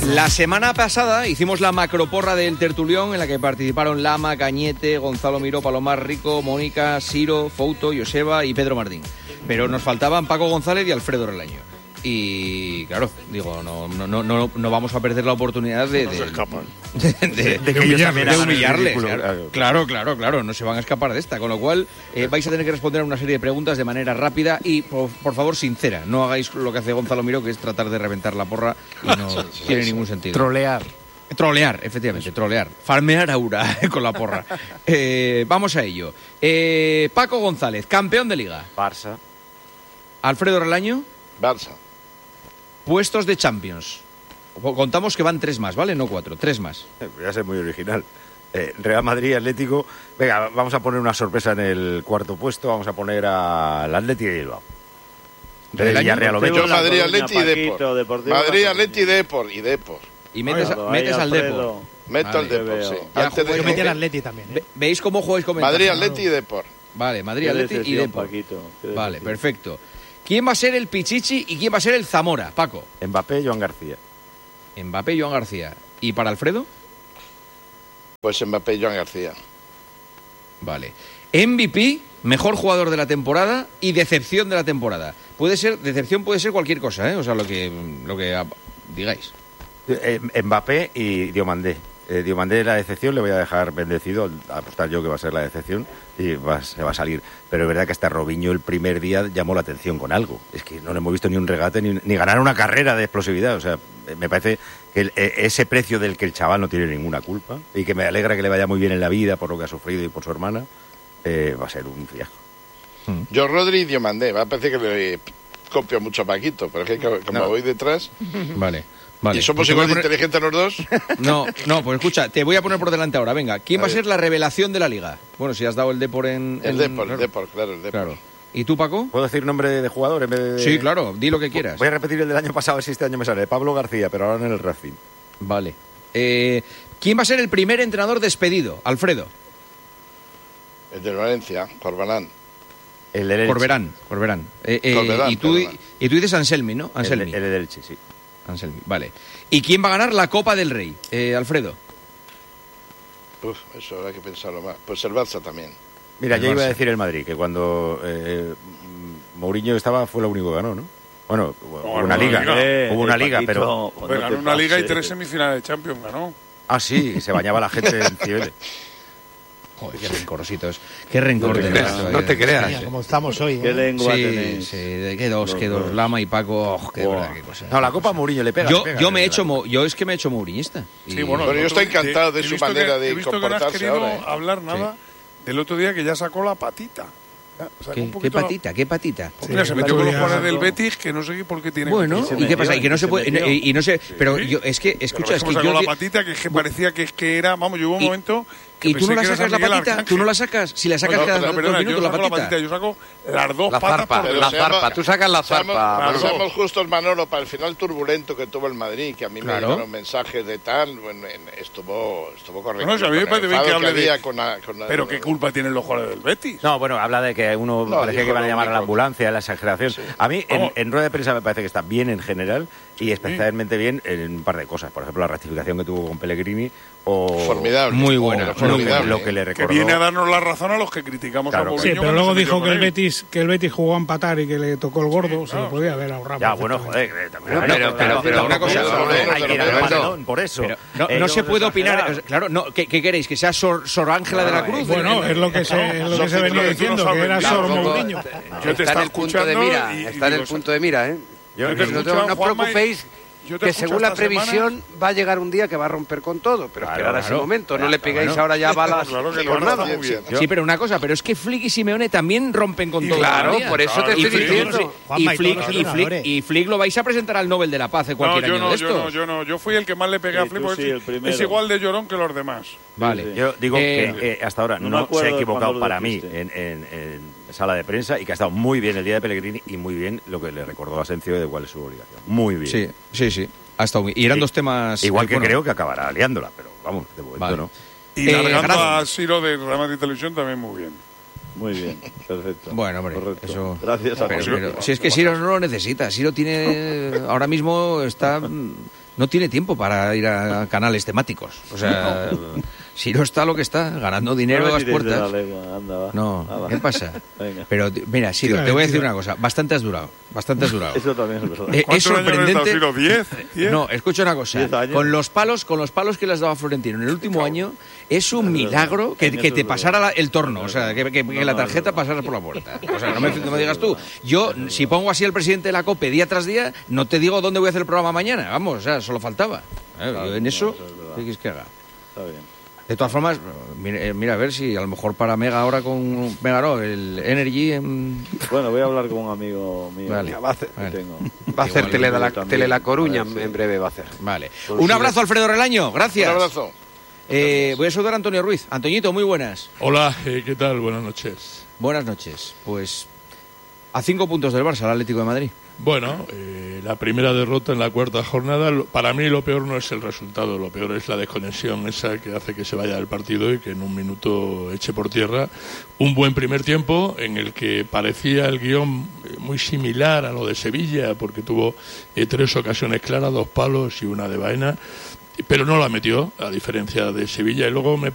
La semana pasada hicimos la macroporra del tertulión en la que participaron Lama, Cañete, Gonzalo Miró, Palomar Rico, Mónica, Siro, Fouto, Joseba y Pedro Martín. Pero nos faltaban Paco González y Alfredo Relaño. Y claro, digo, no vamos a perder la oportunidad de humillarles. Claro, no se van a escapar de esta. Con lo cual, vais a tener que responder a una serie de preguntas de manera rápida y, por favor, sincera. No hagáis lo que hace Gonzalo Miró, que es tratar de reventar la porra y no tiene ningún sentido. Trolear, efectivamente, trolear. Farmear aura con la porra. Vamos a ello. Paco González, campeón de Liga. Barça. Alfredo Relaño. Barça. Puestos de Champions. Contamos que van 3 más, ¿vale? No 4, 3 más. Voy a ser muy original. Real Madrid, Atlético. Venga, vamos a poner una sorpresa en el cuarto puesto. Vamos a poner al Atlético de Bilbao. Villarreal o Betis. Yo Madrid, Atlético y Depor. Madrid, Atlético y Depor. Y metes al Depor. Meto al Depor, sí. Yo metí al Atleti también. ¿Veis cómo jugáis con ventaja? Madrid, Atlético y Depor. Vale, Madrid, Atlético y Depor. Vale, perfecto. ¿Quién va a ser el Pichichi y quién va a ser el Zamora, Paco? Mbappé, Joan García. Mbappé, Joan García. ¿Y para Alfredo? Pues Mbappé, Joan García. Vale. MVP, mejor jugador de la temporada y decepción de la temporada. Decepción puede ser cualquier cosa, ¿eh? O sea, lo que digáis. Mbappé y Diomandé. Diomandé la decepción, le voy a dejar bendecido, a apostar yo que va a ser la decepción y se va a salir. Pero es verdad que hasta Robinho el primer día llamó la atención con algo. Es que no le hemos visto ni un regate ni ganar una carrera de explosividad. O sea, me parece que ese precio del que el chaval no tiene ninguna culpa y que me alegra que le vaya muy bien en la vida por lo que ha sufrido y por su hermana, va a ser un fiasco. Yo, Rodri y Diomandé, va a parecer que le copio mucho a Paquito, pero es que como voy detrás... Vale. ¿Y somos igual de inteligentes los dos? No, pues escucha, te voy a poner por delante ahora. Venga, ¿quién va a ser la revelación de la Liga? Bueno, si has dado el Depor en... El Depor, claro. ¿Y tú, Paco? ¿Puedo decir nombre de jugador en vez de...? Sí, claro, di lo que quieras. Voy a repetir el del año pasado, si este año me sale. Pablo García, pero ahora en el Racing. Vale. ¿Quién va a ser el primer entrenador despedido? Alfredo. El de Valencia, Corbalán. El del Elche. Corberán. Corberán, Y tú dices Anselmi, ¿no? Anselmi. El del Elche, sí. Anselmi, vale. ¿Y quién va a ganar la Copa del Rey? Alfredo. Eso habrá que pensarlo más. Pues el Barça también. Mira, yo iba a decir el Madrid, que cuando Mourinho estaba fue lo único que ganó, ¿no? Bueno, hubo una liga, pero... ganó una liga y 3 semifinales de Champions ganó. Ah, sí, se bañaba la gente en Cibeles. Joder, qué rencorositos. Qué rencor tenéis. No te creas. Mira, como estamos hoy. Qué lengua tenéis. Sí, qué dos. Lama y Paco. Qué cosa. No, la Copa Mourinho le pega. Yo es que me he hecho mourinista. Sí, bueno, pero yo estoy encantado de su manera de comportarse ahora. He visto que no has querido hablar nada del otro día que ya sacó la patita. ¿Qué patita? ¿Qué patita? Pues mira, se metió con los jugadores del Betis, que no sé por qué tiene... Bueno, ¿y qué pasa? Y que no se puede... Y no sé... Pero yo, es que, escucha, es que yo... la patita, que parecía que era... Vamos, yo hubo un momento... ¿Y tú no la sacas la patita? ¿Tú no la sacas? Si la sacas cada 2 minutos la patita. Yo saco las dos patas. La zarpa, tú sacas la zarpa. Seamos justos, Manolo, para el final turbulento que tuvo el Madrid, que a mí me llegaron mensajes de tal, bueno, estuvo correcto. No, a mí me parece bien que hable de... Con pero ¿qué culpa tienen los jugadores del Betis? No, bueno, habla de que uno parecía que iban a llamar a la ambulancia, la exageración. Sí. A mí, en rueda de prensa me parece que está bien en general y especialmente bien en un par de cosas. Por ejemplo, la rectificación que tuvo con Pellegrini formidable. Muy buena. Formidable. Lo que le recordó. Que viene a darnos la razón a los que criticamos a Mourinho. Sí, pero luego dijo que el Betis jugó a empatar y que le tocó el gordo. Se lo podía haber ahorrado. Ya, bueno, joder. Pero una cosa... Hay que ir al Paredón, por eso. No se puede opinar... Claro, ¿qué queréis? ¿Que sea Sor Ángela de la Cruz? Bueno, es lo que se venía diciendo, que era Sor Mourinho. Está en el punto de mira, está en el punto de mira, ¿eh? No os preocupéis, que según la previsión va a llegar un día que va a romper con todo, pero esperad a ese momento, no le pegáis ahora ya balas por nada. Sí, pero una cosa, pero es que Flick y Simeone también rompen con todo. Claro, por eso te estoy diciendo. Y Flick lo vais a presentar al Nobel de la Paz cualquier año de estos. Yo fui el que más le pegué a Flick, porque es igual de llorón que los demás. Vale. Yo digo que hasta ahora no se ha equivocado para mí en sala de prensa y que ha estado muy bien el día de Pellegrini y muy bien lo que le recordó a Asensio de cuál es su obligación. Muy bien. Sí. Ha estado muy... Y eran dos temas... Igual que creo que acabará liándola, pero vamos, de momento no. Y largando a Siro de Real Madrid Televisión también muy bien. Muy bien, perfecto. Bueno, hombre, correcto. Eso... Gracias a pero si es que Siro no lo necesita. Siro tiene... Ahora mismo está no tiene tiempo para ir a canales temáticos. O sea, si no está lo que está, ganando dinero a las puertas. No, ¿qué pasa? Venga. Pero mira, Siro, te voy a decir una cosa. Bastante has durado. Eso también es verdad. Es sorprendente. Años ¿10? No, escucha una cosa. Con los palos que le has dado a Florentino en el último año, es un milagro que te pasara el torno. O sea, que la tarjeta pasara por la puerta. O sea, no me digas tú. Yo, si pongo así al presidente de la COPE día tras día, no te digo dónde voy a hacer el programa mañana. Vamos, o sea, solo faltaba. En eso, ¿qué quieres que haga? Está bien. De todas formas, mira a ver si a lo mejor para Mega ahora con Mega no, el Energy Bueno, voy a hablar con un amigo mío. Vale. Va a hacer Tele La Coruña en breve va a hacer. Vale. Un abrazo, Alfredo Relaño, gracias. Un abrazo. Voy a saludar a Antonio Ruiz. Antoñito, muy buenas. Hola, ¿qué tal? Buenas noches. Buenas noches. Pues a 5 puntos del Barça, el Atlético de Madrid. Bueno, la primera derrota en la cuarta jornada, para mí lo peor no es el resultado, lo peor es la desconexión esa que hace que se vaya del partido y que en un minuto eche por tierra un buen primer tiempo en el que parecía el guión muy similar a lo de Sevilla, porque tuvo 3 ocasiones claras, 2 palos y una de Baena, pero no la metió, a diferencia de Sevilla, y luego me